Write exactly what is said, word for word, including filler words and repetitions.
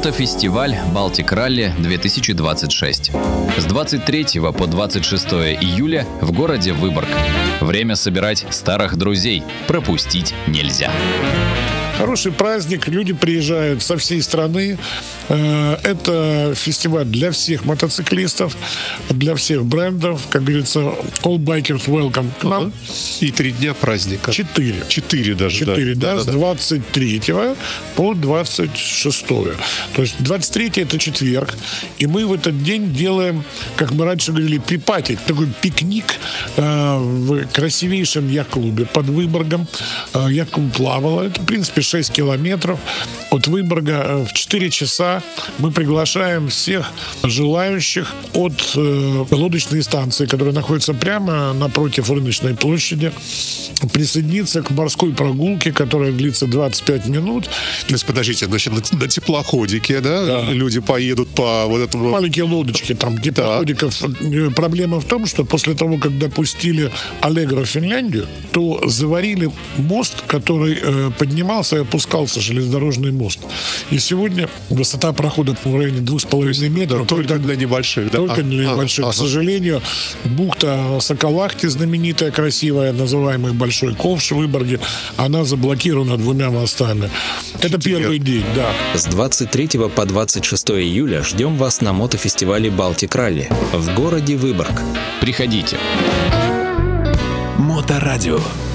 Мотофестиваль «Балтик Ралли-две тысячи двадцать шесть». С двадцать третьего по двадцать шестое июля в городе Выборг. Время собирать старых друзей. Пропустить нельзя. Хороший праздник, люди приезжают со всей страны. Это фестиваль для всех мотоциклистов, для всех брендов. Как говорится, all bikers welcome к нам. И три дня праздника. Четыре. Четыре даже, Четыре, да, да, с да. двадцать третьего по двадцать шестое. То есть двадцать третье это четверг. И мы в этот день делаем, как мы раньше говорили, пипатик. Такой пикник э, в красивейшем яхт-клубе под Выборгом. Э, яхт-клуб «Плавала». Это, в принципе, шесть километров от Выборга. В четыре часа мы приглашаем всех желающих от э, лодочной станции, которая находится прямо напротив рыночной площади, присоединиться к морской прогулке, которая длится двадцать пять минут. То есть, подождите, значит, на, на теплоходике, да, Да. люди поедут по вот этому... Маленькие лодочки, там, теплоходиков. Проблема в том, что после того, как допустили Аллегро в Финляндию, то заварили мост, который э, поднимался и опускался, железнодорожный мост. И сегодня высота прохода в районе двух с половиной метров. Только для небольших, да? Только для А, небольших. а, К сожалению, бухта Соколахти, знаменитая, красивая, называемый Большой Ковш в Выборге, она заблокирована двумя мостами. Это первый день, да. С двадцать третьего по двадцать шестое июля ждем вас на мотофестивале «Балтик Ралли» в городе Выборг. Приходите. Моторадио.